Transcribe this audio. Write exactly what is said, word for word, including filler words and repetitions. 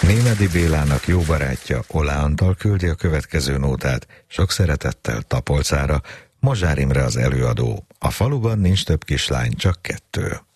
Némedy Bélának jó barátja, Olá Antal küldi a következő nótát, sok szeretettel Tapolcára. Mozsár Imre az előadó. A faluban nincs több kislány, csak kettő.